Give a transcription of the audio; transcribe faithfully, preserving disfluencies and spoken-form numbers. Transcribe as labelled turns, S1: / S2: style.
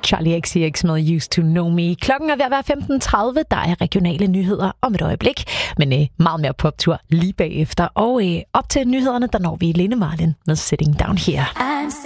S1: Charlie X C X med Used to Know Me. Klokken er ved at være femten tredive. Der er regionale nyheder om et øjeblik, men øh, meget mere poptur lige bagefter. Og øh, op til nyhederne, der når vi Lene Marlin med Sitting Down Here.